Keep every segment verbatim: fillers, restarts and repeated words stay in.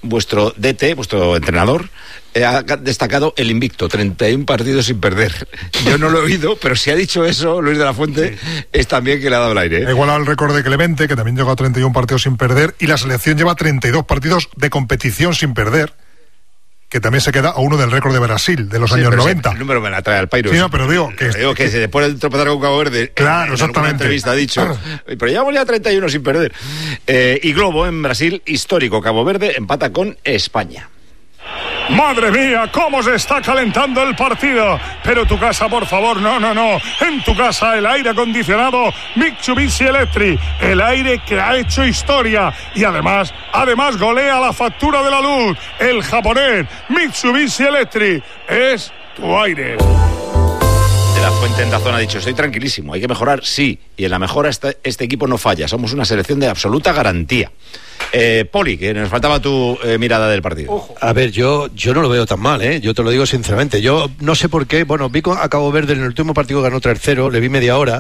vuestro D T, vuestro entrenador, eh, ha destacado el invicto, treinta y uno partidos sin perder. Yo no lo he oído, pero si ha dicho eso Luis de la Fuente, sí, es también que le ha dado el aire, ¿eh? Igual al récord de Clemente, que también llegó a treinta y uno partidos sin perder, y la selección lleva treinta y dos partidos de competición sin perder, que también se queda a uno del récord de Brasil de los sí, años noventa. El número me la trae al Pairo. Sí, no, pero digo que, digo que, que se después del tropezar con Cabo Verde, claro, en, exactamente, en alguna entrevista ha dicho, pero llevamos ya treinta y uno sin perder. Eh, y Globo en Brasil, histórico, Cabo Verde empata con España. ¡Madre mía, cómo se está calentando el partido! Pero tu casa, por favor, no, no, no. En tu casa el aire acondicionado Mitsubishi Electric, el aire que ha hecho historia y además, además golea la factura de la luz. El japonés Mitsubishi Electric es tu aire. De la Fuente en Dazón ha dicho, estoy tranquilísimo, hay que mejorar, sí, y en la mejora este, este equipo no falla, somos una selección de absoluta garantía. Eh, Poli, que nos faltaba tu eh, mirada del partido. Ojo. A ver, yo yo no lo veo tan mal, ¿eh? Yo te lo digo sinceramente. Yo no sé por qué, bueno, vi a Cabo Verde en el último partido ganó tres cero, le vi media hora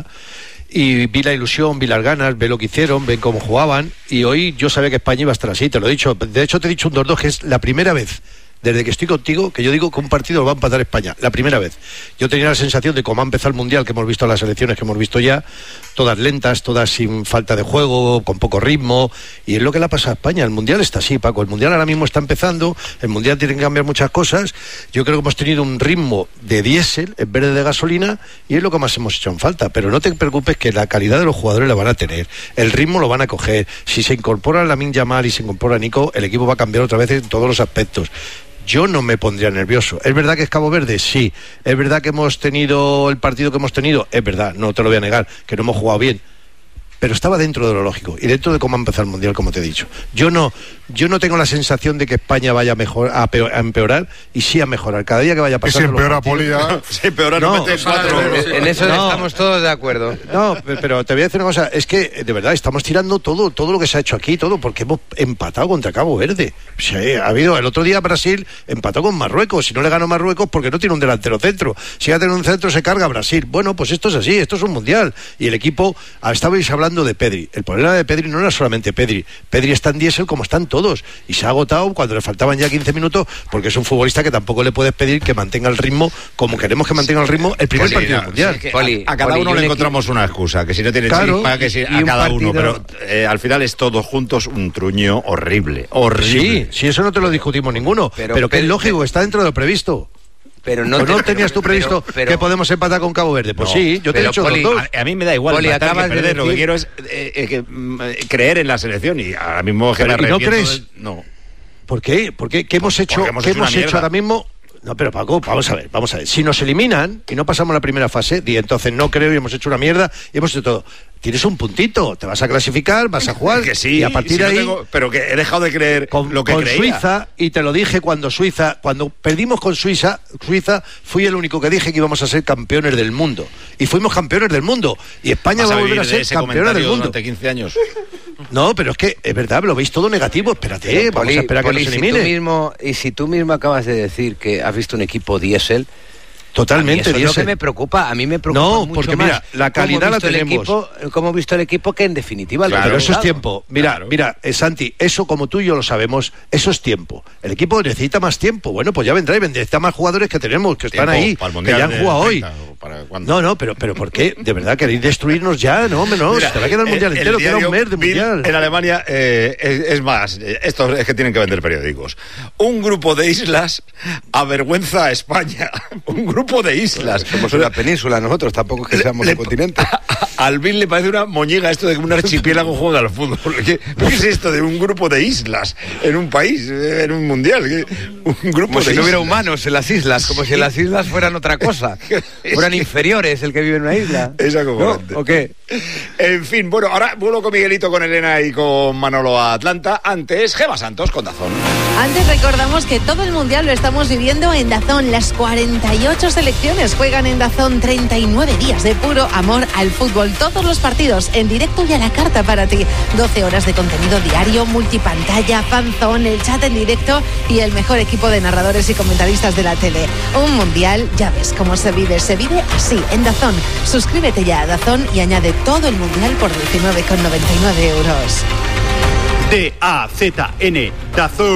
y vi la ilusión, vi las ganas, vi lo que hicieron, ven cómo jugaban, y hoy yo sabía que España iba a estar así, te lo he dicho. De hecho te he dicho un dos dos, que es la primera vez desde que estoy contigo que yo digo que un partido lo va a empatar España, la primera vez. Yo tenía la sensación de cómo ha empezado el Mundial, que hemos visto las selecciones que hemos visto ya, todas lentas, todas sin falta de juego, con poco ritmo, y es lo que le ha pasado a España. El Mundial está así, Paco, el Mundial ahora mismo está empezando, el Mundial tiene que cambiar muchas cosas. Yo creo que hemos tenido un ritmo de diésel en vez de gasolina, y es lo que más hemos hecho en falta. Pero no te preocupes, que la calidad de los jugadores la van a tener, el ritmo lo van a coger. Si se incorpora Lamine Yamal y se incorpora Nico, el equipo va a cambiar otra vez en todos los aspectos. Yo no me pondría nervioso. ¿Es verdad que es Cabo Verde? Sí. ¿Es verdad que hemos tenido el partido que hemos tenido? Es verdad, no te lo voy a negar, que no hemos jugado bien. Pero estaba dentro de lo lógico y dentro de cómo ha empezado el Mundial, como te he dicho. Yo no yo no tengo la sensación de que España vaya a, mejor, a, peor, a empeorar, y sí a mejorar. Cada día que vaya pasando... Y si empeora, Poli, ya... Si empeora, no, no mete cuatro. En eso no, estamos todos de acuerdo. No, pero te voy a decir una cosa. Es que, de verdad, estamos tirando todo todo lo que se ha hecho aquí, todo, porque hemos empatado contra Cabo Verde. O sea, ha habido... El otro día Brasil empató con Marruecos. Si no le ganó Marruecos, porque no tiene un delantero centro. Si ya tiene un centro, se carga Brasil. Bueno, pues esto es así, esto es un Mundial. Y el equipo... Estabais hablando de Pedri. El problema de Pedri no era solamente Pedri. Pedri está en diésel como están todos, y se ha agotado cuando le faltaban ya quince minutos, porque es un futbolista que tampoco le puedes pedir que mantenga el ritmo como queremos que mantenga el ritmo el primer Poli, partido no, mundial. Sí, Poli, a, a cada Poli, uno le encontramos equipo... una excusa, que si no tiene claro, chispa, que si, a cada partido... uno, pero eh, al final es todos juntos un truño horrible, horrible. Sí, sí, eso no te lo discutimos ninguno, pero, pero que es lógico, está dentro de lo previsto. Pero no, pues no te, tenías tú previsto pero, pero, que podemos empatar con Cabo Verde. Pues no, sí, yo te he dicho Poli, los dos. A, a mí me da igual Poli, empatar que perder. Decir... Lo que quiero es eh, eh, que, mm, creer en la selección, y ahora mismo que pero, me ¿y no crees? De... No. ¿Por qué? ¿Por qué? ¿Qué hemos hecho, hemos ¿qué hecho, hemos hecho ahora mismo? No, pero Paco, vamos a ver, vamos a ver. Si nos eliminan y no pasamos la primera fase, y entonces no creo y hemos hecho una mierda y hemos hecho todo. Tienes un puntito, te vas a clasificar, vas a jugar, que sí, y a partir si de ahí... No tengo, pero que he dejado de creer con, lo que con creía. Suiza, y te lo dije cuando Suiza, cuando perdimos con Suiza, Suiza, fui el único que dije que íbamos a ser campeones del mundo. Y fuimos campeones del mundo. Y España va a volver a ser campeona del mundo. Durante quince años. No, pero es que es verdad, lo veis todo negativo. Espérate, pero, vamos Poli, a esperar Poli, que nos elimine. Si tú mismo, y si tú mismo acabas de decir que has visto un equipo diésel... Totalmente, eso es lo que me preocupa. A mí me preocupa no, mucho porque más mira, la calidad la tenemos. Equipo, como he visto el equipo, que en definitiva... Claro, pero eso es tiempo. Mira, claro. mira, eh, Santi, eso como tú y yo lo sabemos, eso es tiempo. El equipo necesita más tiempo. Bueno, pues ya vendrá y necesita más jugadores que tenemos, que están ahí, que ya han jugado hoy. No, no, pero, pero ¿por qué? ¿De verdad queréis destruirnos ya? No, hombre, no, mira, se te va a quedar el Mundial el, entero, el queda un mes de Mundial. En Alemania, eh, es, es más, esto es que tienen que vender periódicos. Un grupo de islas avergüenza a España. Un grupo de islas. Somos una península nosotros, tampoco es que seamos le, un continente. A, a Alvin le parece una moñiga esto de que un archipiélago juega al fútbol. ¿Qué, ¿Qué es esto de un grupo de islas en un país, en un mundial? Un grupo como de si islas. no hubiera humanos en las islas, como sí. si las islas fueran otra cosa. Fueran inferiores el que vive en una isla. Exactamente. ¿No? ¿O qué? En fin, bueno, ahora vuelvo con Miguelito, con Elena y con Manolo a Atlanta. Antes, Gema Santos con Dazón. Antes recordamos que todo el mundial lo estamos viviendo en Dazón. Las cuarenta y ocho selecciones juegan en Dazón, treinta y nueve días de puro amor al fútbol. Todos los partidos en directo y a la carta para ti. doce horas de contenido diario, multipantalla, fanzón, el chat en directo y el mejor equipo de narradores y comentaristas de la tele. Un mundial, ya ves cómo se vive. Se vive así, en Dazón. Suscríbete ya a Dazón y añade todo el mundial por diecinueve con noventa y nueve euros. D A Z N, Dazón.